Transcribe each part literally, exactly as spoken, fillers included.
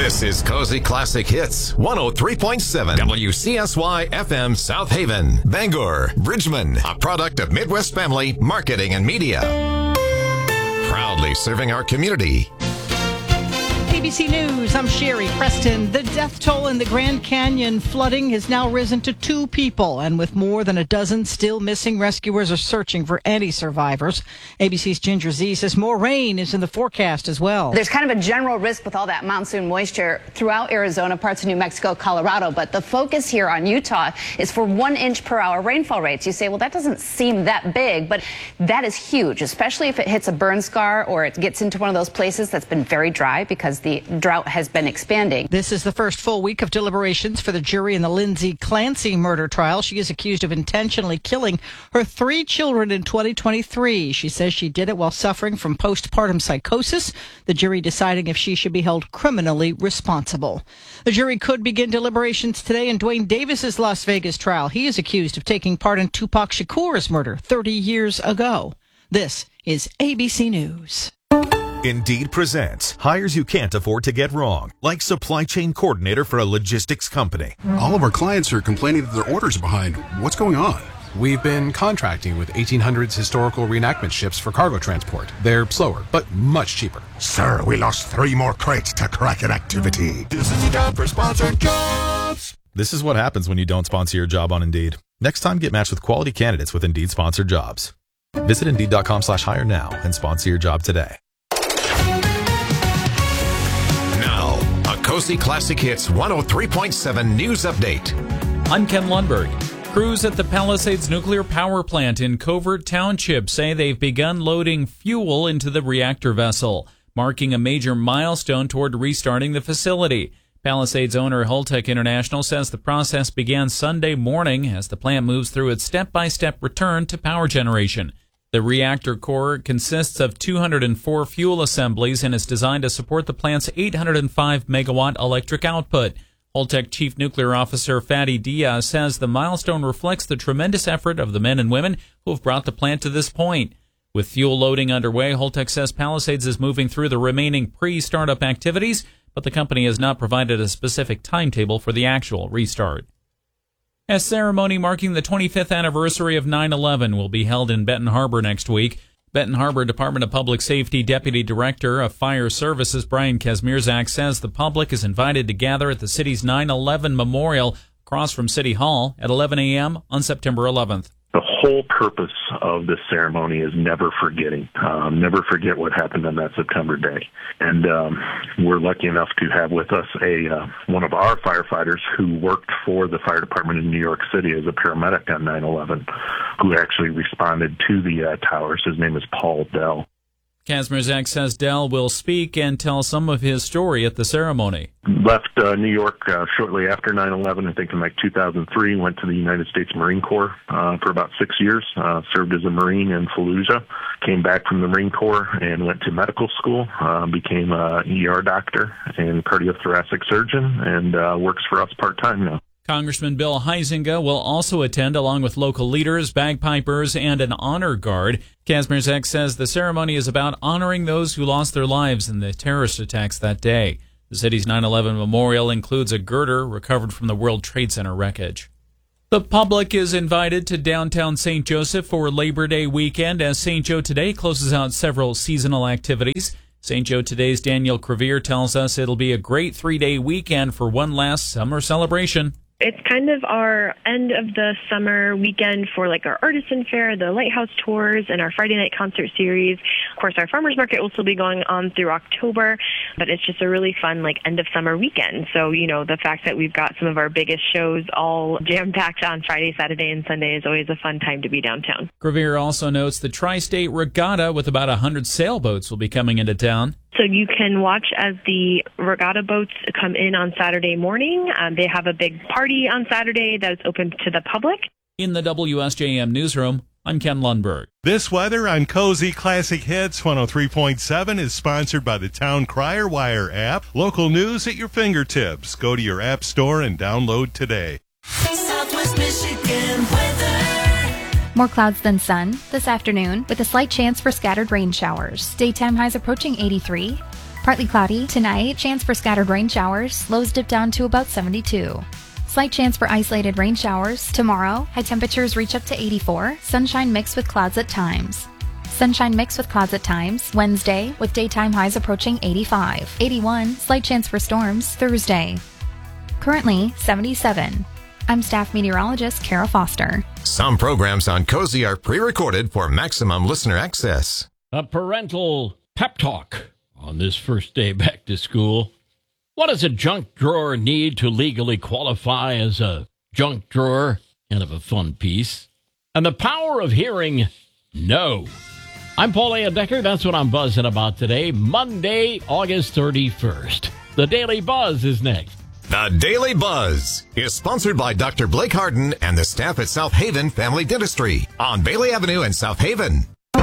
This is Cozy Classic Hits, one oh three point seven W C S Y F M South Haven, Bangor, Bridgman, a product of Midwest Family Marketing and Media. Proudly serving our community. A B C News, I'm Sherry Preston. The death toll in the Grand Canyon flooding has now risen to two people, and with more than a dozen still missing, rescuers are searching for any survivors. A B C's Ginger Z says more rain is in the forecast as well. There's kind of a general risk with all that monsoon moisture throughout Arizona, parts of New Mexico, Colorado, but the focus here on Utah is for one inch per hour rainfall rates. You say, well, that doesn't seem that big, but that is huge, especially if it hits a burn scar or it gets into one of those places that's been very dry because the drought has been expanding. This is the first full week of deliberations for the jury in the Lindsay Clancy murder trial. She is accused of intentionally killing her three children in twenty twenty-three. She says she did it while suffering from postpartum psychosis, the jury deciding if she should be held criminally responsible. The jury could begin deliberations today in Dwayne Davis's Las Vegas trial. He is accused of taking part in Tupac Shakur's murder thirty years ago. This is A B C News. Indeed presents hires you can't afford to get wrong, like supply chain coordinator for a logistics company. All of our clients are complaining that their orders are behind. What's going on? We've been contracting with eighteen hundreds historical reenactment ships for cargo transport. They're slower, but much cheaper. Sir, we lost three more crates to Kraken activity. This is the job for sponsored jobs. This is what happens when you don't sponsor your job on Indeed. Next time, get matched with quality candidates with Indeed sponsored jobs. Visit Indeed.com slash hire now and sponsor your job today. Now, a Cozy Classic Hits one oh three point seven news update. I'm Ken Lundberg. Crews at the Palisades Nuclear Power Plant in Covert Township say they've begun loading fuel into the reactor vessel, marking a major milestone toward restarting the facility. Palisades owner Holtec International says the process began Sunday morning as the plant moves through its step-by-step return to power generation. The reactor core consists of two hundred four fuel assemblies and is designed to support the plant's eight hundred five megawatt electric output. Holtec Chief Nuclear Officer Fadi Diaz says the milestone reflects the tremendous effort of the men and women who have brought the plant to this point. With fuel loading underway, Holtec says Palisades is moving through the remaining pre-startup activities, but the company has not provided a specific timetable for the actual restart. A ceremony marking the twenty-fifth anniversary of nine eleven will be held in Benton Harbor next week. Benton Harbor Department of Public Safety Deputy Director of Fire Services Brian Kazmierzak says the public is invited to gather at the city's nine eleven Memorial across from City Hall at eleven a.m. on September eleventh. The whole purpose of this ceremony is never forgetting. Um, never forget what happened on that September day. And um, we're lucky enough to have with us a uh, one of our firefighters who worked for the fire department in New York City as a paramedic on nine eleven, who actually responded to the uh, towers. His name is Paul Dell. Kazmierzak says Dell will speak and tell some of his story at the ceremony. Left uh, New York uh, shortly after nine eleven, I think in like two thousand three, went to the United States Marine Corps uh, for about six years, uh, served as a Marine in Fallujah, came back from the Marine Corps and went to medical school, uh, became an E R doctor and cardiothoracic surgeon, and uh, works for us part-time now. Congressman Bill Huizenga will also attend along with local leaders, bagpipers, and an honor guard. Kazmierzak says the ceremony is about honoring those who lost their lives in the terrorist attacks that day. The city's nine eleven memorial includes a girder recovered from the World Trade Center wreckage. The public is invited to downtown Saint Joseph for Labor Day weekend as Saint Joe Today closes out several seasonal activities. Saint Joe Today's Daniel Crevier tells us it'll be a great three-day weekend for one last summer celebration. It's kind of our end of the summer weekend for like our artisan fair, the lighthouse tours, and our Friday night concert series. Of course, our farmers market will still be going on through October, but it's just a really fun like end of summer weekend. So, you know, the fact that we've got some of our biggest shows all jam-packed on Friday, Saturday, and Sunday is always a fun time to be downtown. Crevier also notes the Tri-State Regatta with about one hundred sailboats will be coming into town. So you can watch as the regatta boats come in on Saturday morning. Um, they have a big party on Saturday that is open to the public. In the W S J M newsroom, I'm Ken Lundberg. This weather on Cozy Classic Hits one oh three point seven is sponsored by the Town Crier Wire app. Local news at your fingertips. Go to your app store and download today. Southwest Michigan weather. More clouds than sun this afternoon with a slight chance for scattered rain showers. Daytime highs approaching eighty-three. Partly cloudy. Tonight, chance for scattered rain showers. Lows dip down to about seventy-two. Slight chance for isolated rain showers. Tomorrow, high temperatures reach up to eighty-four. Sunshine mixed with clouds at times. Sunshine mixed with clouds at times. Wednesday, with daytime highs approaching eighty-five. eighty-one, slight chance for storms. Thursday. Currently, seventy-seven. I'm staff meteorologist Kara Foster. Some programs on Cozy are pre-recorded for maximum listener access. A parental pep talk on this first day back to school. What does a junk drawer need to legally qualify as a junk drawer? Kind of a fun piece. And the power of hearing no. I'm Paul Decker. That's what I'm buzzing about today, Monday, August thirty-first. The Daily Buzz is next. The Daily Buzz is sponsored by Doctor Blake Harden and the staff at South Haven Family Dentistry on Bailey Avenue in South Haven.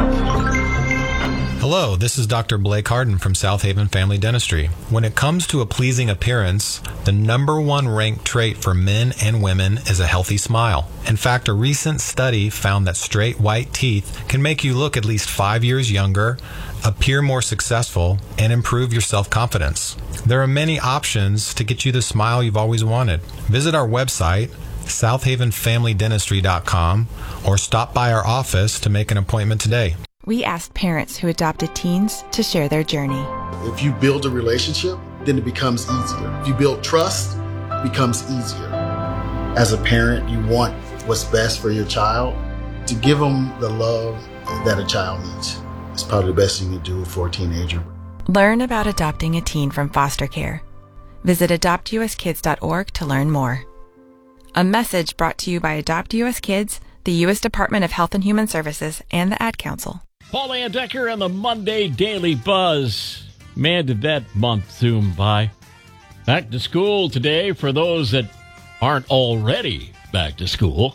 Hello, this is Doctor Blake Harden from South Haven Family Dentistry. When it comes to a pleasing appearance, the number one ranked trait for men and women is a healthy smile. In fact, a recent study found that straight white teeth can make you look at least five years younger, appear more successful, and improve your self-confidence. There are many options to get you the smile you've always wanted. Visit our website, south haven family dentistry dot com, or stop by our office to make an appointment today. We asked parents who adopted teens to share their journey. If you build a relationship, then it becomes easier. If you build trust, it becomes easier. As a parent, you want what's best for your child. To give them the love that a child needs. It's probably the best thing you can do for a teenager. Learn about adopting a teen from foster care. Visit adopt u s kids dot org to learn more. A message brought to you by Adopt U S Kids, the U S Department of Health and Human Services, and the Ad Council. Paul Decker and the Monday Daily Buzz. Man, did that month zoom by. Back to school today for those that aren't already back to school.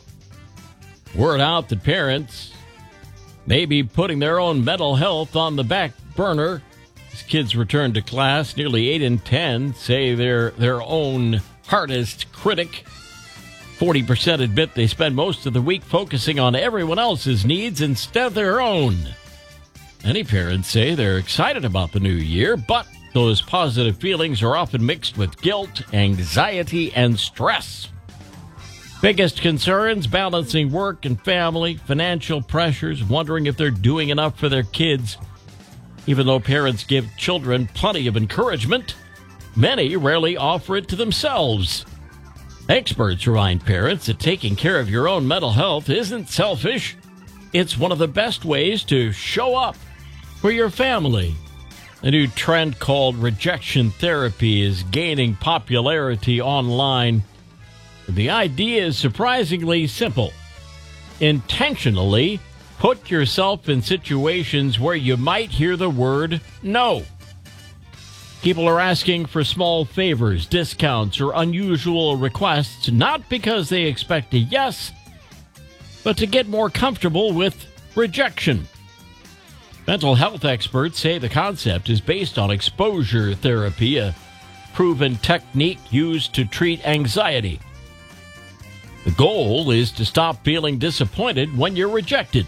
Word out that parents may be putting their own mental health on the back burner. As kids return to class, nearly eight in ten say they're their own hardest critic. forty percent admit they spend most of the week focusing on everyone else's needs instead of their own. Many parents say they're excited about the new year, but those positive feelings are often mixed with guilt, anxiety, and stress. Biggest concerns, balancing work and family, financial pressures, wondering if they're doing enough for their kids. Even though parents give children plenty of encouragement, many rarely offer it to themselves. Experts remind parents that taking care of your own mental health isn't selfish. It's one of the best ways to show up for your family. A new trend called rejection therapy is gaining popularity online. The idea is surprisingly simple. Intentionally put yourself in situations where you might hear the word no. People are asking for small favors, discounts, or unusual requests, not because they expect a yes, but to get more comfortable with rejection. Mental health experts say the concept is based on exposure therapy, a proven technique used to treat anxiety. The goal is to stop feeling disappointed when you're rejected.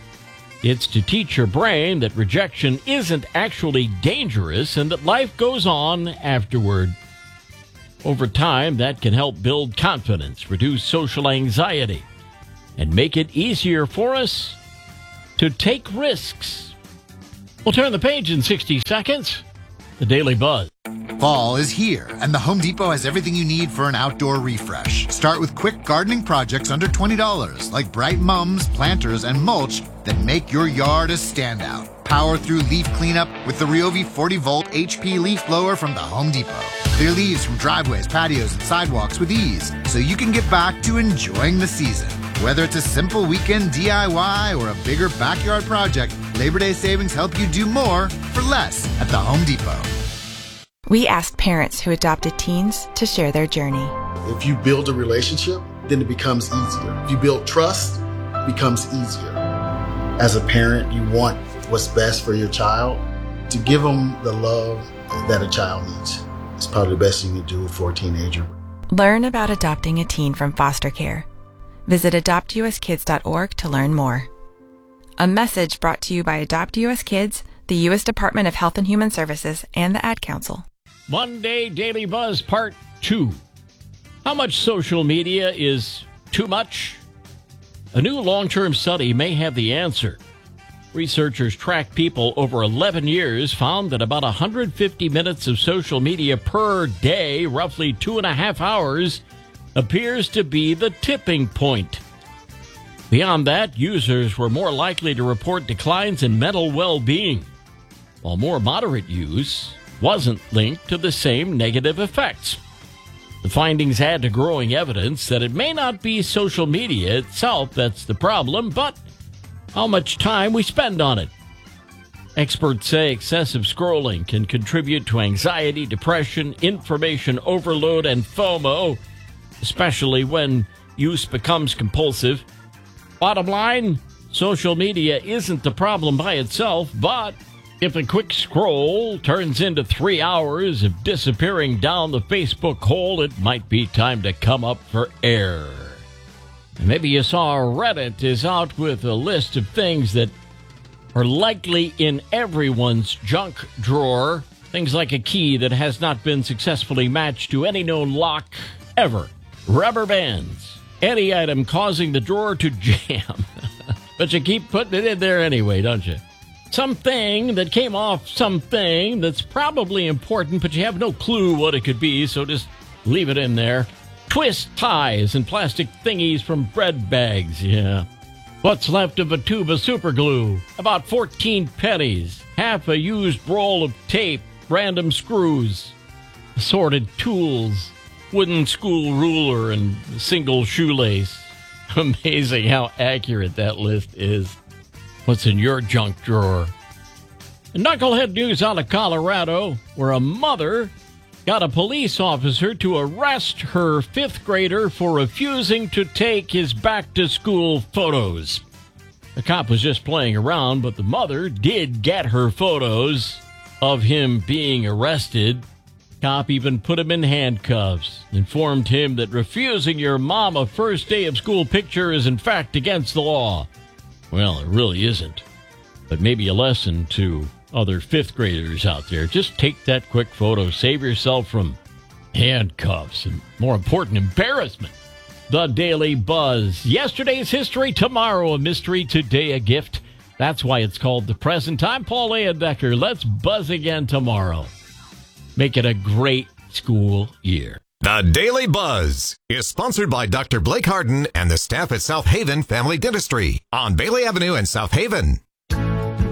It's to teach your brain that rejection isn't actually dangerous and that life goes on afterward. Over time, that can help build confidence, reduce social anxiety, and make it easier for us to take risks. We'll turn the page in sixty seconds. The Daily Buzz. Fall is here, and the Home Depot has everything you need for an outdoor refresh. Start with quick gardening projects under twenty dollars, like bright mums, planters, and mulch that make your yard a standout. Power through leaf cleanup with the Ryobi forty volt H P leaf blower from the Home Depot. Clear leaves from driveways, patios, and sidewalks with ease, so you can get back to enjoying the season. Whether it's a simple weekend D I Y or a bigger backyard project, Labor Day savings help you do more for less at the Home Depot. We asked parents who adopted teens to share their journey. If you build a relationship, then it becomes easier. If you build trust, it becomes easier. As a parent, you want what's best for your child. To give them the love that a child needs. It's probably the best thing you can do for a teenager. Learn about adopting a teen from foster care. Visit adopt u s kids dot org to learn more. A message brought to you by Adopt U S Kids, the U S Department of Health and Human Services, and the Ad Council. Monday Daily Buzz Part two. How much social media is too much? A new long-term study may have the answer. Researchers tracked people over eleven years, found that about one hundred fifty minutes of social media per day, roughly two and a half hours, appears to be the tipping point. Beyond that, users were more likely to report declines in mental well-being, while more moderate use wasn't linked to the same negative effects. The findings add to growing evidence that it may not be social media itself that's the problem, but how much time we spend on it. Experts say excessive scrolling can contribute to anxiety, depression, information overload, and FOMO, especially when use becomes compulsive. Bottom line, social media isn't the problem by itself, but if a quick scroll turns into three hours of disappearing down the Facebook hole, it might be time to come up for air. Maybe you saw Reddit is out with a list of things that are likely in everyone's junk drawer. Things like a key that has not been successfully matched to any known lock ever. Rubber bands. Any item causing the drawer to jam. But you keep putting it in there anyway, don't you? Something that came off something that's probably important, but you have no clue what it could be, so just leave it in there. Twist ties and plastic thingies from bread bags, yeah. What's left of a tube of super glue? About fourteen pennies. Half a used roll of tape. Random screws. Assorted tools. Wooden school ruler and single shoelace. Amazing how accurate that list is. What's in your junk drawer? Knucklehead news out of Colorado, where a mother got a police officer to arrest her fifth grader for refusing to take his back-to-school photos. The cop was just playing around, but the mother did get her photos of him being arrested. Cop even put him in handcuffs, informed him that refusing your mom a first day of school picture is in fact against the law. Well, it really isn't. But maybe a lesson to other fifth graders out there. Just take that quick photo. Save yourself from handcuffs and, more important, embarrassment. The Daily Buzz. Yesterday's history, tomorrow a mystery, today a gift. That's why it's called The Present. I'm Paul Leyendecker. Let's buzz again tomorrow. Make it a great school year. The Daily Buzz is sponsored by Doctor Blake Harden and the staff at South Haven Family Dentistry on Bailey Avenue in South Haven.